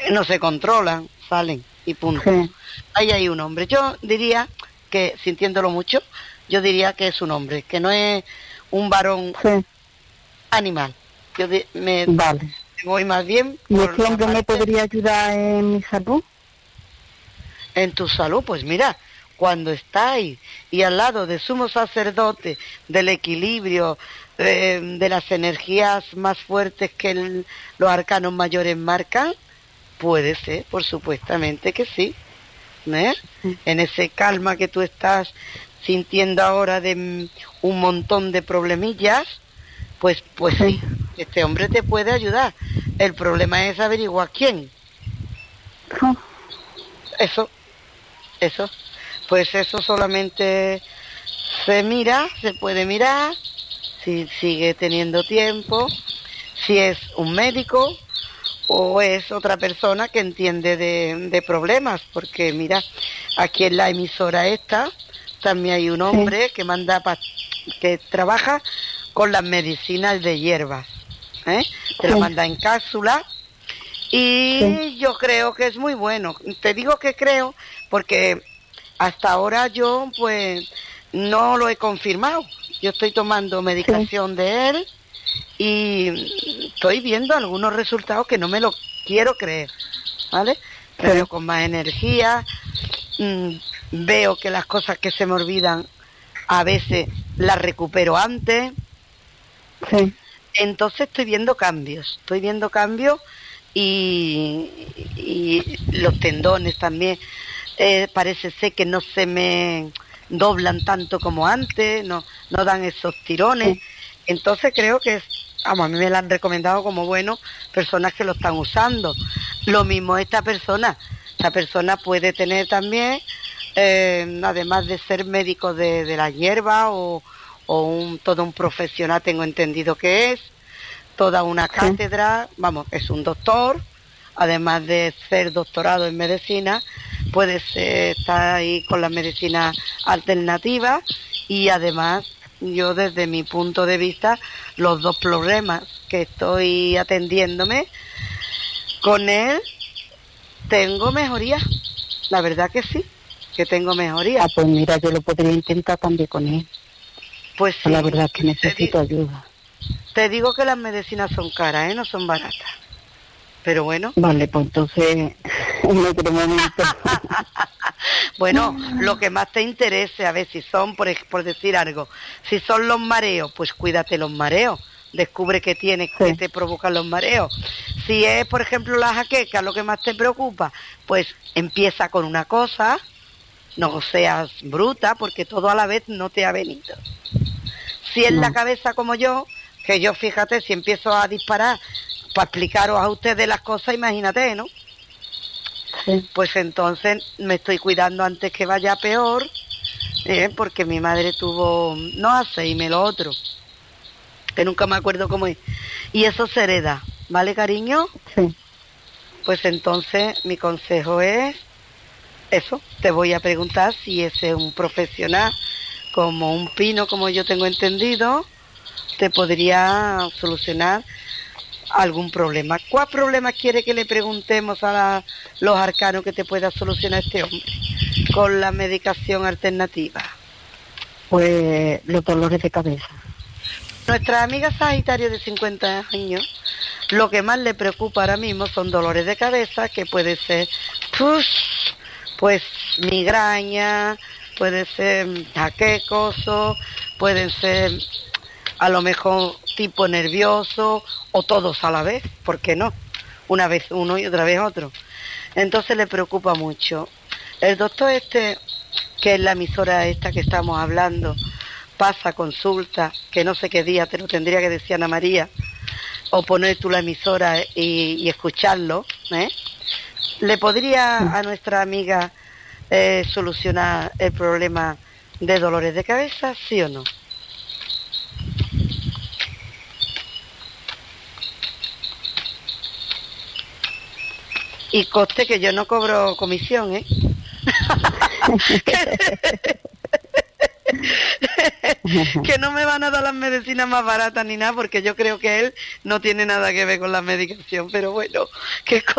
no se controlan, salen y punto. Sí. Ahí hay un hombre. Yo diría que, sintiéndolo mucho, yo diría que es un hombre, que no es un varón Sí. animal. Yo me Vale. voy más bien ¿Y por este la hombre me parte podría ayudar en mi salud? en tu salud. Pues mira, cuando estáis y al lado de sumo sacerdote, del equilibrio, de las energías más fuertes que los arcanos mayores marcan, puede ser, por supuestamente que sí. ¿Eh? En ese calma que tú estás sintiendo ahora de un montón de problemillas, pues sí, este hombre te puede ayudar. El problema es averiguar quién. Eso, pues eso solamente se puede mirar, si sigue teniendo tiempo, si es un médico o es otra persona que entiende de problemas, porque mira, aquí en la emisora esta también hay un hombre que que trabaja con las medicinas de hierbas, te lo manda en cápsula y yo creo que es muy bueno. Te digo que creo porque hasta ahora yo pues no lo he confirmado. Yo estoy tomando medicación de él y estoy viendo algunos resultados que no me lo quiero creer, ¿vale? Me veo con más energía, veo que las cosas que se me olvidan a veces las recupero antes. Entonces estoy viendo cambios y los tendones también parece ser que no se me doblan tanto como antes, no dan esos tirones. Entonces creo que a mí me lo han recomendado como bueno personas que lo están usando. Lo mismo esta persona puede tener también, además de ser médico de la hierba o todo un profesional, tengo entendido que es, toda una cátedra, es un doctor, además de ser doctorado en medicina, puede estar ahí con la medicina alternativa y además yo desde mi punto de vista los dos problemas que estoy atendiéndome con él tengo mejoría, la verdad que sí, que tengo mejoría. Pues mira, yo lo podría intentar también con él. Pues sí. La verdad es que necesito ayuda. Te digo que las medicinas son caras, no son baratas. Pero bueno. Vale, pues entonces, en otro momento. Bueno, lo que más te interese, a ver si son, por decir algo, si son los mareos, pues cuídate los mareos. Descubre qué tienes que te provocan los mareos. Si es, por ejemplo, la jaqueca, lo que más te preocupa, pues empieza con una cosa, no seas bruta, porque todo a la vez no te ha venido. Si es la cabeza como yo, que yo, fíjate, si empiezo a disparar para explicaros a ustedes las cosas, imagínate, ¿no? Pues entonces me estoy cuidando antes que vaya peor, porque mi madre tuvo, no Alzheimer, lo otro, que nunca me acuerdo cómo es, y eso se hereda, ¿vale, cariño? Sí. Pues entonces mi consejo es eso, te voy a preguntar si ese es un profesional como un pino, como yo tengo entendido, te podría solucionar algún problema. ¿Cuál problema quiere que le preguntemos a los arcanos que te pueda solucionar este hombre con la medicación alternativa? Pues los dolores de cabeza. Nuestra amiga Sagitario de 50 años, lo que más le preocupa ahora mismo son dolores de cabeza, que puede ser pues migraña, puede ser jaquecoso, pueden ser a lo mejor tipo nervioso o todos a la vez, ¿por qué no? Una vez uno y otra vez otro. Entonces le preocupa mucho. El doctor que es la emisora esta que estamos hablando, pasa consulta, que no sé qué día te lo tendría que decir Ana María, o poner tú la emisora y escucharlo, ¿le podría a nuestra amiga solucionar el problema de dolores de cabeza, sí o no? Y coste que yo no cobro comisión, que no me van a dar las medicinas más baratas ni nada, porque yo creo que él no tiene nada que ver con la medicación, pero bueno, qué